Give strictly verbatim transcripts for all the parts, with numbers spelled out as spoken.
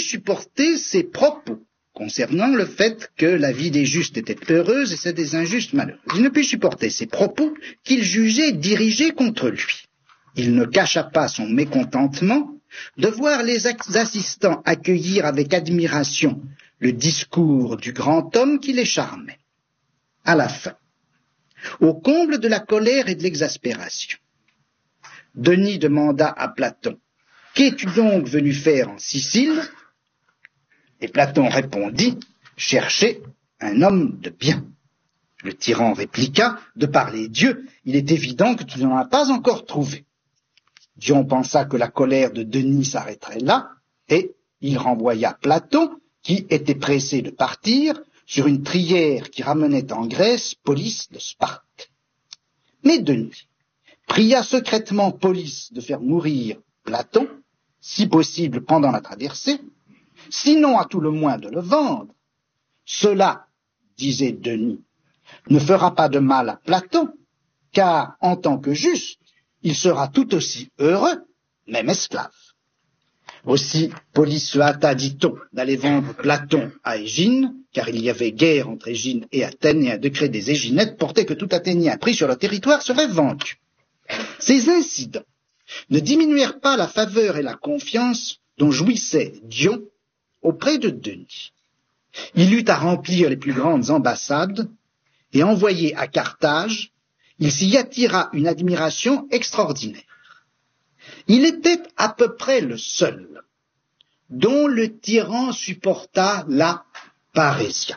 supporter ses propos concernant le fait que la vie des justes était heureuse et celle des injustes malheureuse. Il ne put supporter ses propos qu'il jugeait dirigés contre lui. Il ne cacha pas son mécontentement de voir les assistants accueillir avec admiration le discours du grand homme qui les charmait. À la fin, au comble de la colère et de l'exaspération, Denis demanda à Platon « Qu'es-tu donc venu faire en Sicile ?» Et Platon répondit « Chercher un homme de bien ». Le tyran répliqua « De par les dieux, il est évident que tu n'en as pas encore trouvé. » Dion pensa que la colère de Denis s'arrêterait là, et il renvoya Platon, qui était pressé de partir, sur une trière qui ramenait en Grèce Police de Sparte. Mais Denis pria secrètement Police de faire mourir Platon, si possible pendant la traversée, sinon à tout le moins de le vendre. Cela, disait Denis, ne fera pas de mal à Platon, car en tant que juste, il sera tout aussi heureux, même esclave. Aussi, Police se hâta, dit-on, d'aller vendre Platon à Égine, car il y avait guerre entre Égine et Athènes, et un décret des Éginettes portait que tout Athénien pris sur leur territoire serait vendu. Ces incidents ne diminuèrent pas la faveur et la confiance dont jouissait Dion auprès de Denis. Il eut à remplir les plus grandes ambassades et envoyer à Carthage. Il s'y attira une admiration extraordinaire. Il était à peu près le seul dont le tyran supporta la parésia.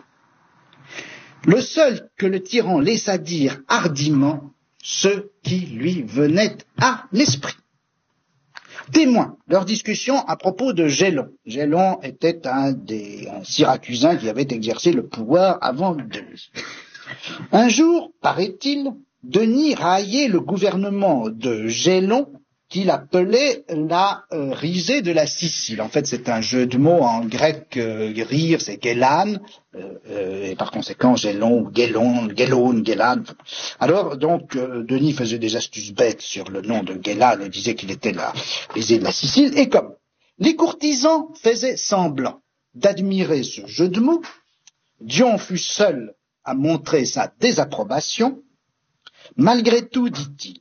Le seul que le tyran laissa dire hardiment ce qui lui venait à l'esprit. Témoin, leur discussion à propos de Gélon. Gélon était un des un Syracusains qui avait exercé le pouvoir avant Denis. Un jour, paraît-il, Denis raillait le gouvernement de Gélon qu'il appelait la euh, risée de la Sicile. En fait, c'est un jeu de mots en grec, euh, rire, c'est Gélan, euh, euh, et par conséquent, Gélon, Gélon, Gélon, Gélan. Alors, donc, euh, Denis faisait des astuces bêtes sur le nom de Gélan et disait qu'il était la risée de la Sicile, et comme les courtisans faisaient semblant d'admirer ce jeu de mots, Dion fut seul à montrer sa désapprobation. Malgré tout, dit-il,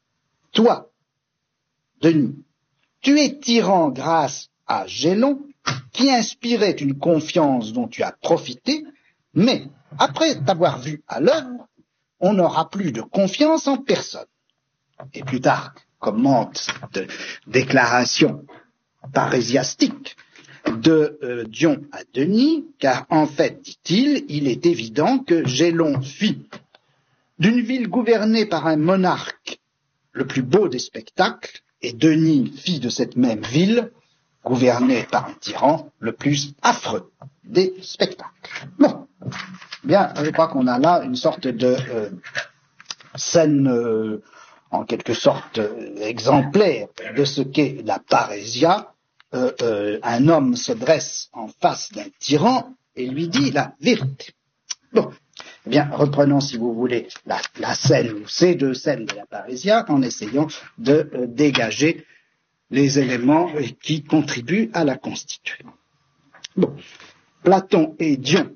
toi, Denis, tu es tyran grâce à Gélon, qui inspirait une confiance dont tu as profité, mais après t'avoir vu à l'œuvre, on n'aura plus de confiance en personne. Et Plutarque commente cette déclaration parésiastique de euh, Dion à Denis, car en fait, dit-il, il est évident que Gélon fit d'une ville gouvernée par un monarque le plus beau des spectacles, et Denis fit de cette même ville, gouvernée par un tyran, le plus affreux des spectacles. Bon, bien, je crois qu'on a là une sorte de euh, scène, euh, en quelque sorte, euh, exemplaire de ce qu'est la parésia. Euh, euh, un homme se dresse en face d'un tyran et lui dit la vérité. Bon. Eh bien, reprenons, si vous voulez, la, la scène ou ces deux scènes de la parésia en essayant de euh, dégager les éléments euh, qui contribuent à la constituer. Bon, Platon et Dion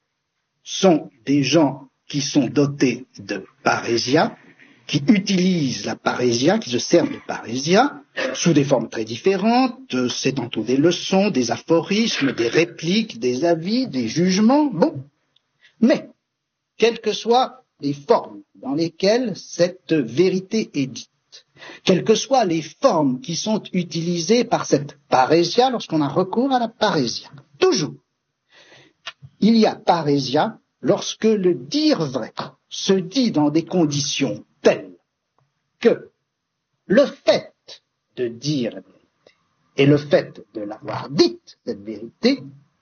sont des gens qui sont dotés de parésia, qui utilisent la parésia, qui se servent de parésia, sous des formes très différentes, euh, c'est tantôt des leçons, des aphorismes, des répliques, des avis, des jugements, bon, mais quelles que soient les formes dans lesquelles cette vérité est dite, quelles que soient les formes qui sont utilisées par cette parésia lorsqu'on a recours à la parésia. Toujours, il y a parésia lorsque le dire vrai se dit dans des conditions telles que le fait de dire la vérité et le fait de l'avoir dite, cette vérité,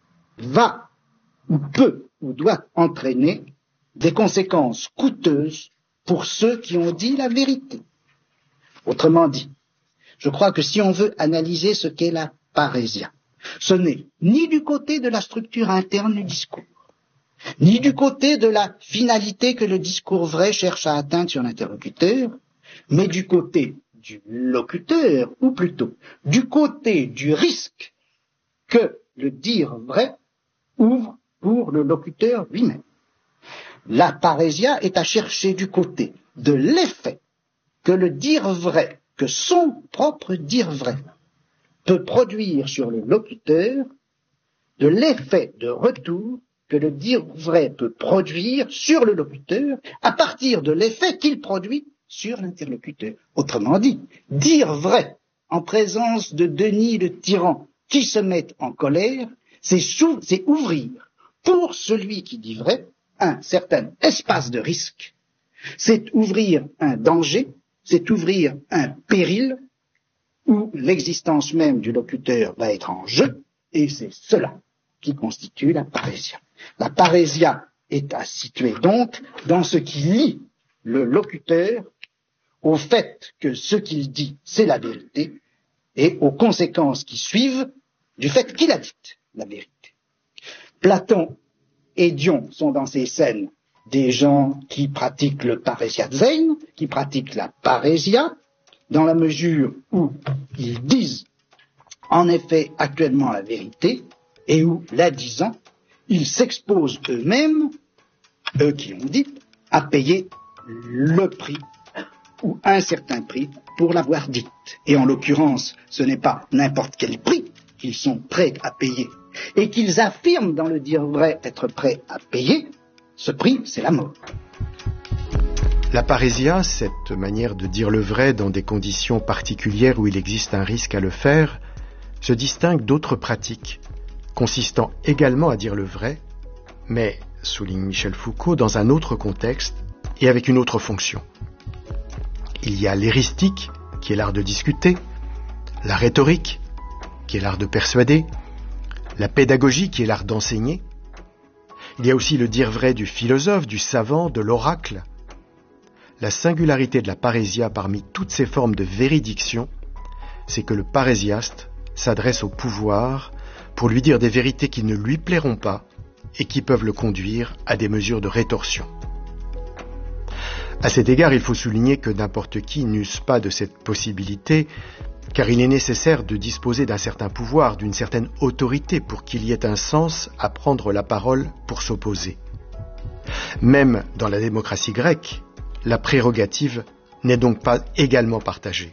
va ou peut ou doit entraîner des conséquences coûteuses pour ceux qui ont dit la vérité. Autrement dit, je crois que si on veut analyser ce qu'est la parésia, ce n'est ni du côté de la structure interne du discours, ni du côté de la finalité que le discours vrai cherche à atteindre sur l'interlocuteur, mais du côté du locuteur, ou plutôt du côté du risque que le dire vrai ouvre pour le locuteur lui-même. La parésia est à chercher du côté de l'effet que le dire vrai, que son propre dire vrai, peut produire sur le locuteur, de l'effet de retour que le dire vrai peut produire sur le locuteur à partir de l'effet qu'il produit sur l'interlocuteur. Autrement dit, dire vrai en présence de Denis le tyran qui se met en colère, c'est, sou- c'est ouvrir pour celui qui dit vrai un certain espace de risque, c'est ouvrir un danger, c'est ouvrir un péril où l'existence même du locuteur va être en jeu, et c'est cela qui constitue la parésia. La parésia est à situer donc dans ce qui lie le locuteur au fait que ce qu'il dit, c'est la vérité, et aux conséquences qui suivent du fait qu'il a dit la vérité. Platon et Dion sont dans ces scènes des gens qui pratiquent le parésiazein, qui pratiquent la parésia, dans la mesure où ils disent en effet actuellement la vérité, et où, la disant, ils s'exposent eux-mêmes, eux qui l'ont dit, à payer le prix, ou un certain prix, pour l'avoir dite. Et en l'occurrence, ce n'est pas n'importe quel prix qu'ils sont prêts à payer, et qu'ils affirment dans le dire vrai être prêts à payer, ce prix, c'est la mort. La parésia, cette manière de dire le vrai dans des conditions particulières où il existe un risque à le faire, se distingue d'autres pratiques, consistant également à dire le vrai, mais, souligne Michel Foucault, dans un autre contexte et avec une autre fonction. Il y a l'éristique, qui est l'art de discuter, la rhétorique, qui est l'art de persuader, la pédagogie, qui est l'art d'enseigner. Il y a aussi le dire vrai du philosophe, du savant, de l'oracle. La singularité de la parésia parmi toutes ces formes de véridiction, c'est que le parésiaste s'adresse au pouvoir pour lui dire des vérités qui ne lui plairont pas et qui peuvent le conduire à des mesures de rétorsion. À cet égard, il faut souligner que n'importe qui n'use pas de cette possibilité, car il est nécessaire de disposer d'un certain pouvoir, d'une certaine autorité pour qu'il y ait un sens à prendre la parole pour s'opposer. Même dans la démocratie grecque, la prérogative n'est donc pas également partagée.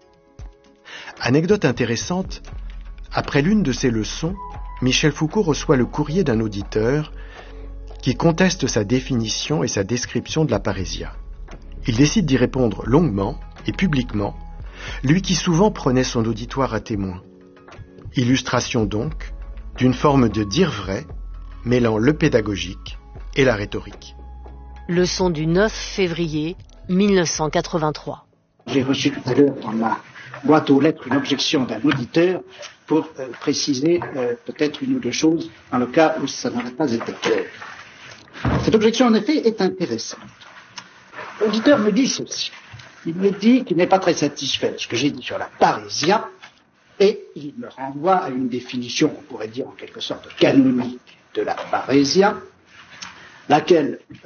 Anecdote intéressante, après l'une de ces leçons, Michel Foucault reçoit le courrier d'un auditeur qui conteste sa définition et sa description de la parésia. Il décide d'y répondre longuement et publiquement, lui qui souvent prenait son auditoire à témoin. Illustration donc d'une forme de dire vrai, mêlant le pédagogique et la rhétorique. Leçon du neuf février mille neuf cent quatre-vingt-trois. J'ai reçu tout à l'heure dans ma boîte aux lettres une objection d'un auditeur pour euh, préciser euh, peut-être une ou deux choses dans le cas où ça n'aurait pas été clair. Cette objection, en effet, est intéressante. L'auditeur me dit ceci. Il me dit qu'il n'est pas très satisfait de ce que j'ai dit sur la parésia, et il me renvoie à une définition, on pourrait dire en quelque sorte canonique, de la parésia, laquelle, euh,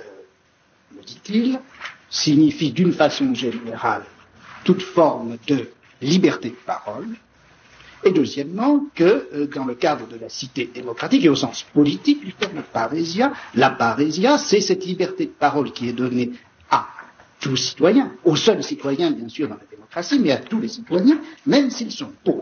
me dit-il, signifie d'une façon générale toute forme de liberté de parole, et deuxièmement que euh, dans le cadre de la cité démocratique et au sens politique du terme parésia, la parésia, c'est cette liberté de parole qui est donnée à tous citoyens, aux seuls citoyens bien sûr dans la démocratie, mais à tous les citoyens, même s'ils sont pauvres.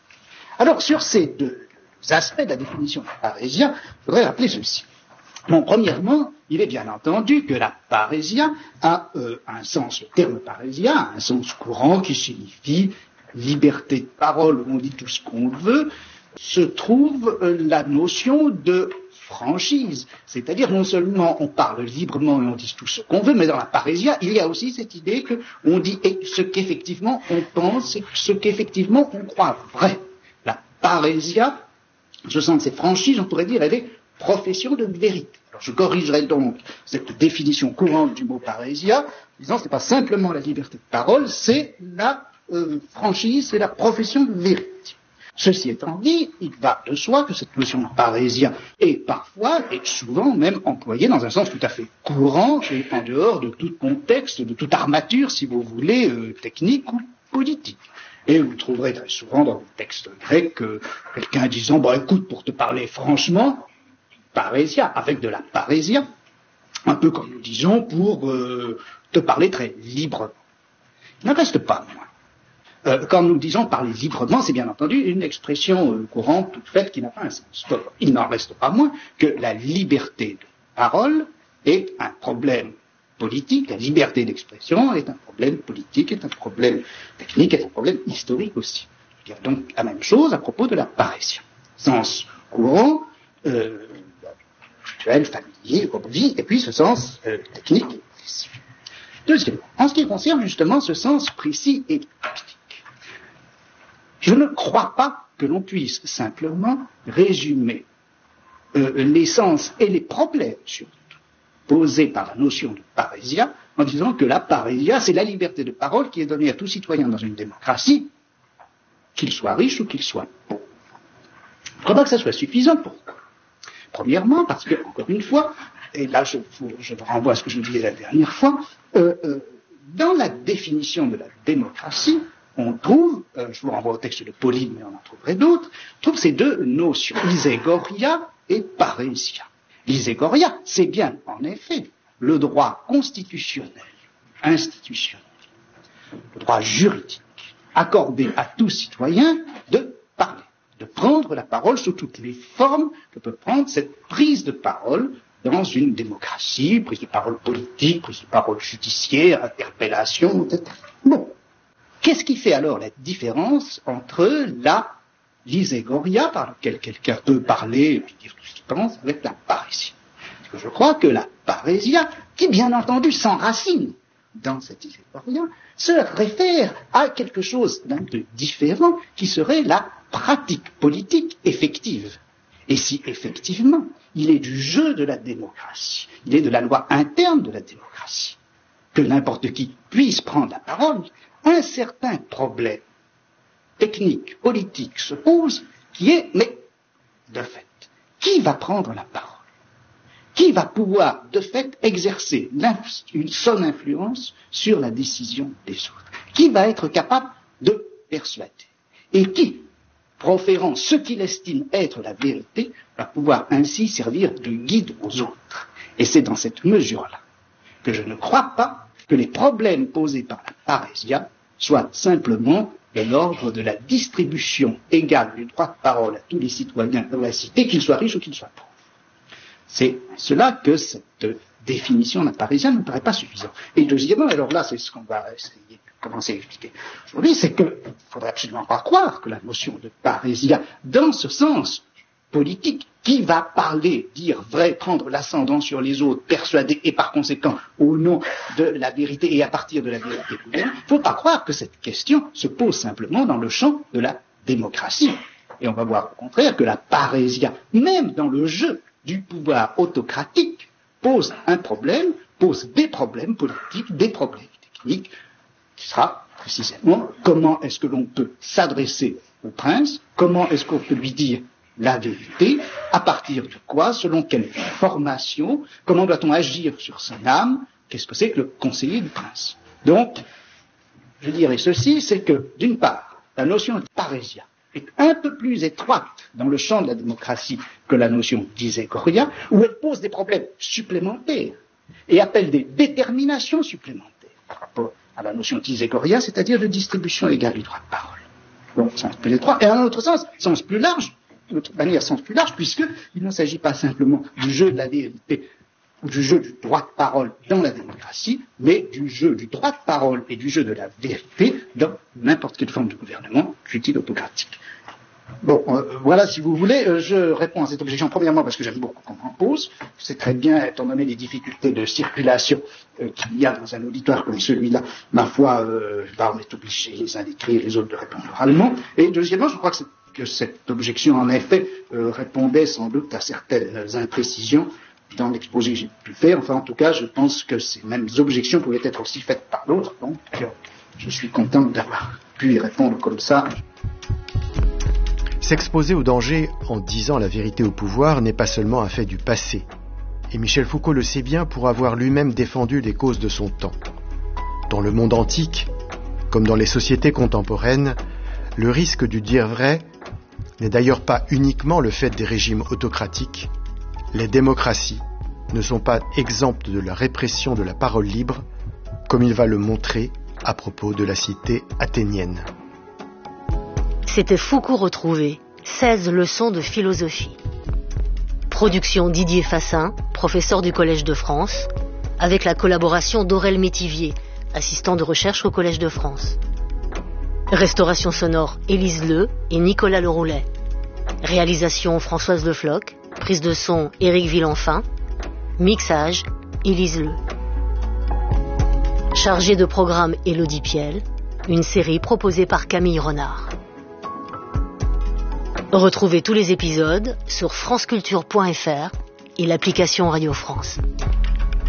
Alors sur ces deux aspects de la définition de la parésia, je voudrais rappeler ceci. Bon, premièrement, il est bien entendu que la parésia a euh, un sens, le terme parésia a un sens courant qui signifie liberté de parole, où on dit tout ce qu'on veut, se trouve euh, la notion de franchise. C'est-à-dire non seulement on parle librement et on dit tout ce qu'on veut, mais dans la parésia, il y a aussi cette idée qu'on dit ce qu'effectivement on pense et ce qu'effectivement on croit vrai. La parésia, ce sont ces franchises, on pourrait dire, elle est profession de vérité. Alors je corrigerai donc cette définition courante du mot parésia, en disant que ce n'est pas simplement la liberté de parole, c'est la euh, franchise, c'est la profession de vérité. Ceci étant dit, il va de soi que cette notion de parésia est parfois et souvent même employée dans un sens tout à fait courant et en dehors de tout contexte, de toute armature, si vous voulez, euh, technique ou politique. Et vous trouverez très souvent dans les textes grecs euh, quelqu'un disant, bon écoute, pour te parler franchement, parésia, avec de la parésia, un peu comme nous disons pour euh, te parler très librement. Il n'en reste pas moins. Euh, quand nous disons parler librement, c'est bien entendu une expression euh, courante, toute faite, qui n'a pas un sens. Il n'en reste pas moins que la liberté de parole est un problème politique, la liberté d'expression est un problème politique, est un problème technique, est un problème historique aussi. Je veux dire donc la même chose à propos de la parésia. Sens courant, euh, culturel, familier, comme on dit, et puis ce sens euh, technique et précis. Deuxièmement, en ce qui concerne justement ce sens précis et pratique, je ne crois pas que l'on puisse simplement résumer euh, les sens et les problèmes surtout posés par la notion de parésia en disant que la parésia, c'est la liberté de parole qui est donnée à tout citoyen dans une démocratie, qu'il soit riche ou qu'il soit pauvre. Je ne crois pas que ça soit suffisant. Pourquoi ? Premièrement, parce que, encore une fois, et là je, je renvoie à ce que je vous disais la dernière fois, euh, euh, dans la définition de la démocratie, on trouve, euh, je vous renvoie au texte de Pauline, mais on en trouverait d'autres, on trouve ces deux notions, iségoria et parésia. L'iségoria, c'est bien, en effet, le droit constitutionnel, institutionnel, le droit juridique, accordé à tout citoyen de parler, de prendre la parole sous toutes les formes que peut prendre cette prise de parole dans une démocratie, prise de parole politique, prise de parole judiciaire, interpellation, et cetera. Bon. Qu'est-ce qui fait alors la différence entre la l'iségoria, par laquelle quelqu'un peut parler et puis dire tout ce qu'il pense, avec la parésia? Parce que je crois que la parésia, qui bien entendu s'enracine dans cette iségoria, se réfère à quelque chose d'un peu différent, qui serait la pratique politique effective. Et si effectivement, il est du jeu de la démocratie, il est de la loi interne de la démocratie, que n'importe qui puisse prendre la parole, un certain problème technique, politique se pose, qui est, mais, de fait, qui va prendre la parole? Qui va pouvoir, de fait, exercer une, son influence sur la décision des autres? Qui va être capable de persuader? Et qui, proférant ce qu'il estime être la vérité, va pouvoir ainsi servir de guide aux autres? Et c'est dans cette mesure-là que je ne crois pas que les problèmes posés par la parésia soient simplement de l'ordre de la distribution égale du droit de parole à tous les citoyens de la cité, qu'ils soient riches ou qu'ils soient pauvres. C'est cela que cette définition de la parésia ne me paraît pas suffisante. Et deuxièmement, alors là, c'est ce qu'on va essayer de commencer à expliquer aujourd'hui, c'est qu'il ne faudrait absolument pas croire que la notion de parésia, dans ce sens politique, qui va parler, dire vrai, prendre l'ascendant sur les autres, persuader, et par conséquent, au nom de la vérité et à partir de la vérité, il ne faut pas croire que cette question se pose simplement dans le champ de la démocratie. Et on va voir au contraire que la parésia, même dans le jeu du pouvoir autocratique, pose un problème, pose des problèmes politiques, des problèmes techniques, qui sera précisément comment est-ce que l'on peut s'adresser au prince, comment est-ce qu'on peut lui dire la vérité, à partir de quoi, selon quelle formation, comment doit-on agir sur son âme, qu'est-ce que c'est que le conseiller du prince. Donc, je dirais ceci, c'est que, d'une part, la notion de parésia est un peu plus étroite dans le champ de la démocratie que la notion d'iségoria, où elle pose des problèmes supplémentaires et appelle des déterminations supplémentaires par rapport à la notion d'iségoria, c'est-à-dire de distribution égale du droit de parole. Donc, sens plus étroit, et en un autre sens, sens plus large, de toute manière, sens plus large, puisqu'il ne s'agit pas simplement du jeu de la vérité ou du jeu du droit de parole dans la démocratie, mais du jeu du droit de parole et du jeu de la vérité dans n'importe quelle forme de gouvernement, fût-il autocratique. Bon, euh, voilà, si vous voulez, euh, je réponds à cette objection, premièrement parce que j'aime beaucoup qu'on m'en pose. C'est très bien, étant donné les difficultés de circulation euh, qu'il y a dans un auditoire comme celui-là, ma foi, euh, bah, on est obligés les uns d'écrire, les autres de répondre oralement. Et deuxièmement, je crois que, que cette objection, en effet, euh, répondait sans doute à certaines imprécisions dans l'exposé que j'ai pu faire. Enfin, en tout cas, je pense que ces mêmes objections pouvaient être aussi faites par d'autres. Donc, euh, je suis content d'avoir pu y répondre comme ça. S'exposer au danger en disant la vérité au pouvoir n'est pas seulement un fait du passé. Et Michel Foucault le sait bien pour avoir lui-même défendu les causes de son temps. Dans le monde antique, comme dans les sociétés contemporaines, Le risque du dire vrai n'est d'ailleurs pas uniquement le fait des régimes autocratiques. Les démocraties ne sont pas exemptes de la répression de la parole libre, comme il va le montrer à propos de la cité athénienne. C'était Foucault retrouvé, seize leçons de philosophie. Production Didier Fassin, professeur du Collège de France, avec la collaboration d'Aurel Métivier, assistant de recherche au Collège de France. Restauration sonore Élise Leu et Nicolas Leroulet. Réalisation Françoise Le Floch. Prise de son Éric Villenfin. Mixage Élise Leu. Chargée de programme Élodie Piel. Une série proposée par Camille Renard. Retrouvez tous les épisodes sur franceculture point f r et l'application Radio France.